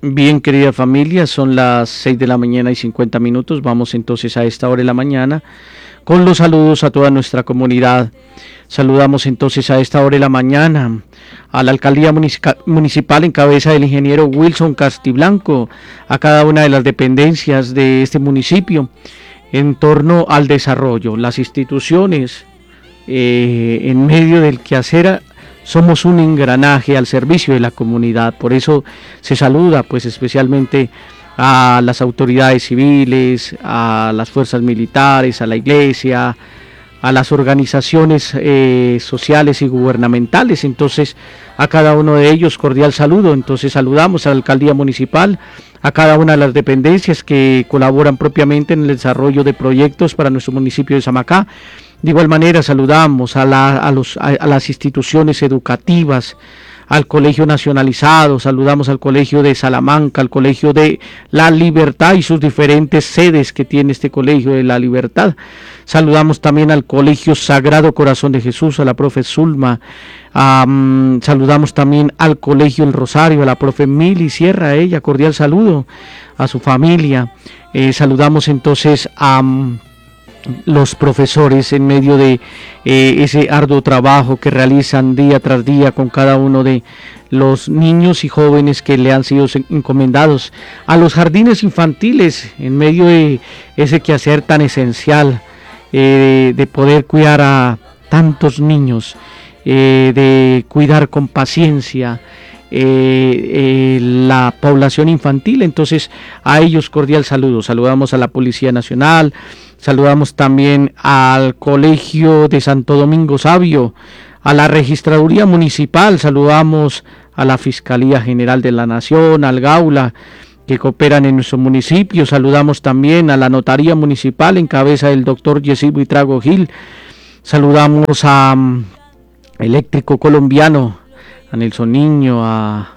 Bien, querida familia, son las 6 de la mañana y 50 minutos. Vamos entonces a esta hora de la mañana con los saludos a toda nuestra comunidad. Saludamos entonces a esta hora de la mañana a la alcaldía municipal en cabeza del ingeniero Wilson Castiblanco, a cada una de las dependencias de este municipio en torno al desarrollo, las instituciones en medio del quehacer. Somos un engranaje al servicio de la comunidad, por eso se saluda pues especialmente a las autoridades civiles, a las fuerzas militares, a la iglesia, a las organizaciones sociales y gubernamentales. Entonces a cada uno de ellos cordial saludo. Entonces saludamos a la alcaldía municipal, a cada una de las dependencias que colaboran propiamente en el desarrollo de proyectos para nuestro municipio de Samacá. De igual manera saludamos a las instituciones educativas, al Colegio Nacionalizado, saludamos al Colegio de Salamanca, al Colegio de La Libertad y sus diferentes sedes que tiene este Colegio de La Libertad. Saludamos también al Colegio Sagrado Corazón de Jesús, a la profe Zulma. Saludamos también al Colegio El Rosario, a la profe Mili Sierra, a ella cordial saludo, a su familia. Saludamos entonces a los profesores en medio de ese arduo trabajo que realizan día tras día con cada uno de los niños y jóvenes que le han sido encomendados, a los jardines infantiles en medio de ese quehacer tan esencial de poder cuidar a tantos niños, de cuidar con paciencia la población infantil. Entonces a ellos cordial saludo. Saludamos a la Policía Nacional, saludamos también al Colegio de Santo Domingo Sabio, a la Registraduría Municipal, saludamos a la Fiscalía General de la Nación, al Gaula, que cooperan en nuestro municipio. Saludamos también a la Notaría Municipal en cabeza del doctor Yesí Buitrago Gil. Saludamos a Eléctrico Colombiano, a Nelson Niño, a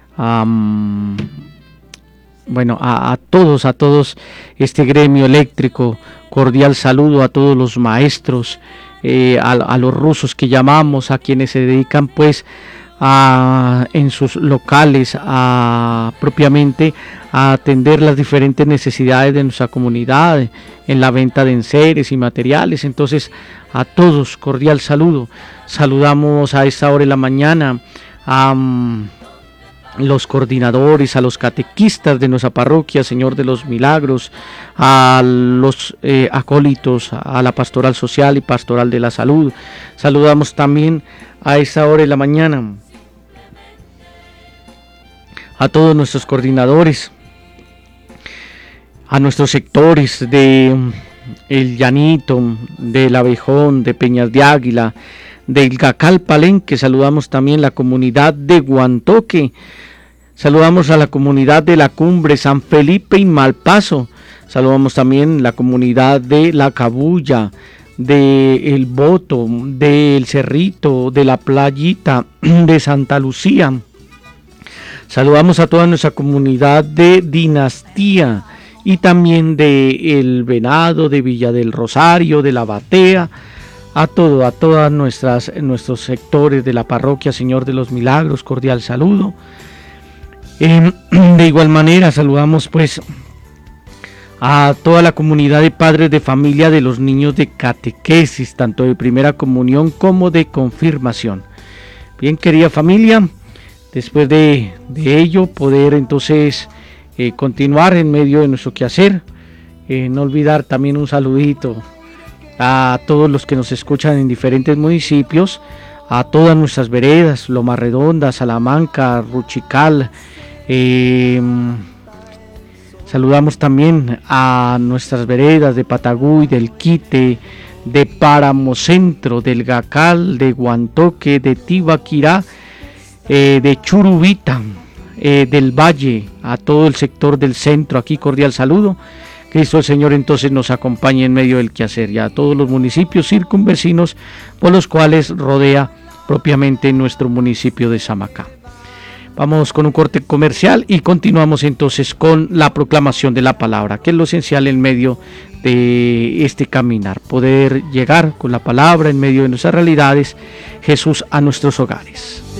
todos este gremio eléctrico. Cordial saludo a todos los maestros, a los rusos que llamamos, a quienes se dedican pues en sus locales propiamente a atender las diferentes necesidades de nuestra comunidad en la venta de enseres y materiales. Entonces a todos cordial saludo. Saludamos a esta hora de la mañana a los coordinadores, a los catequistas de nuestra parroquia Señor de los Milagros, a los acólitos, a la pastoral social y pastoral de la salud. Saludamos también a esta hora de la mañana a todos nuestros coordinadores, a nuestros sectores de El Llanito, del Abejón, de Peñas de Águila, del Gacal Palenque. Saludamos también la comunidad de Guantoque, saludamos a la comunidad de la Cumbre, San Felipe y Malpaso, saludamos también la comunidad de La Cabulla, de El Boto, del Cerrito, de La Playita, de Santa Lucía. Saludamos a toda nuestra comunidad de Dinastía y también de El Venado, de Villa del Rosario, de La Batea, a todas nuestros sectores de la parroquia Señor de los Milagros, cordial saludo. De igual manera saludamos pues a toda la comunidad de padres de familia de los niños de catequesis, tanto de primera comunión como de confirmación. Bien, querida familia, después de ello poder entonces continuar en medio de nuestro quehacer. No olvidar también un saludito a todos los que nos escuchan en diferentes municipios, a todas nuestras veredas, Loma Redonda, Salamanca, Ruchical. Saludamos también a nuestras veredas de Patagüí, del Quite, de Páramo Centro, del Gacal, de Guantoque, de Tibaquirá, de Churubita, del Valle, a todo el sector del centro. Aquí cordial saludo. Cristo el Señor entonces nos acompañe en medio del quehacer, y a todos los municipios circunvecinos por los cuales rodea propiamente nuestro municipio de Samacá. Vamos con un corte comercial y continuamos entonces con la proclamación de la palabra, que es lo esencial en medio de este caminar, poder llegar con la palabra en medio de nuestras realidades, Jesús a nuestros hogares.